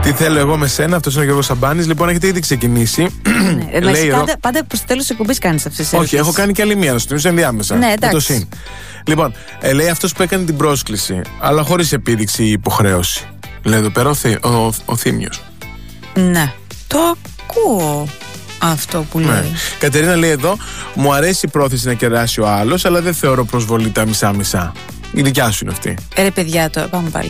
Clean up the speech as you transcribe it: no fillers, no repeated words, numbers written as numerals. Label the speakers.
Speaker 1: Τι θέλω εγώ με σένα, αυτός είναι ο Γιώργος Σαμπάνης. Λοιπόν, έχετε ήδη ξεκινήσει.
Speaker 2: Λέει πάντα προς το τέλος της εκπομπής κάνεις αυτές τις ερωτήσεις.
Speaker 1: Όχι, έχω κάνει και άλλη μία, να σου θυμίσω ενδιάμεσα.
Speaker 2: Ναι, εντάξει.
Speaker 1: Λοιπόν, λέει αυτός που έκανε την πρόσκληση, αλλά χωρίς επίδειξη ή υποχρέωση. Λέει εδώ πέρα ο Θήμιος.
Speaker 2: Ναι, το ακούω αυτό που λέει.
Speaker 1: Ναι. Κατερίνα λέει εδώ, μου αρέσει η πρόθεση να κεράσει ο άλλος, αλλά δεν θεωρώ προσβολή τα μισά-μισά. Η δικιά σου είναι αυτή.
Speaker 2: Ρε παιδιά, πάμε πάλι.